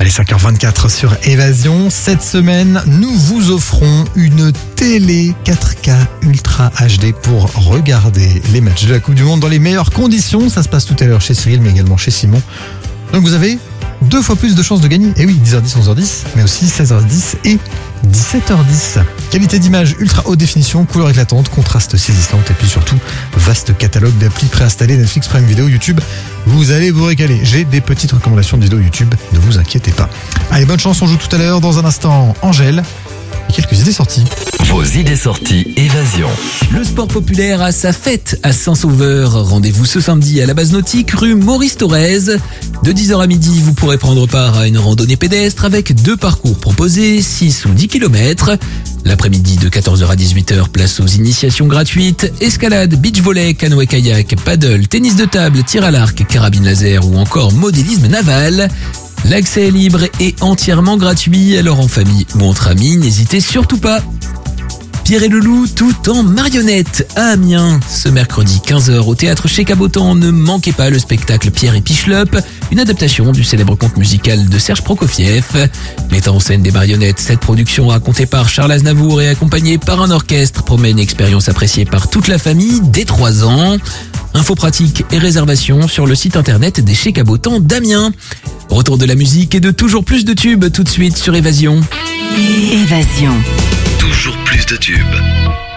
5h24 sur Évasion. Cette semaine, nous vous offrons une télé 4K Ultra HD pour regarder les matchs de la Coupe du Monde dans les meilleures conditions. Ça se passe tout à l'heure chez Cyril, mais également chez Simon. Donc vous avez 2 fois plus de chances de gagner. Et oui, 10h10, 11h10, mais aussi 16h10 et 17h10. Qualité d'image ultra haute définition, couleur éclatante, contraste saisissant et puis surtout, vaste catalogue d'applis préinstallés, Netflix, Prime Video, YouTube. Vous allez vous régaler. J'ai des petites recommandations de vidéos YouTube, ne vous inquiétez pas. Allez, bonne chance, on joue tout à l'heure. Dans un instant, Angèle. Et quelques idées sorties. Vos idées sorties Évasion. Le sport populaire a sa fête à Saint-Sauveur. Rendez-vous ce samedi à la base nautique rue Maurice Thorez. De 10h à midi, vous pourrez prendre part à une randonnée pédestre avec 2 parcours proposés, 6 ou 10 km. L'après-midi de 14h à 18h, place aux initiations gratuites, escalade, beach volley, canoë-kayak, paddle, tennis de table, tir à l'arc, carabine laser ou encore modélisme naval. L'accès est libre et entièrement gratuit, alors en famille ou entre amis, n'hésitez surtout pas. Pierre et le Loup tout en marionnette à Amiens. Ce mercredi 15h au théâtre chez Cabotan, ne manquez pas le spectacle Pierre et Pichelope, une adaptation du célèbre conte musical de Serge Prokofiev. Mettant en scène des marionnettes, cette production racontée par Charles Aznavour et accompagnée par un orchestre promet une expérience appréciée par toute la famille dès 3 ans. Infos pratiques et réservations sur le site internet des Chez Cabotan d'Amiens. Retour de la musique et de toujours plus de tubes tout de suite sur Évasion. Évasion. Toujours plus de tubes.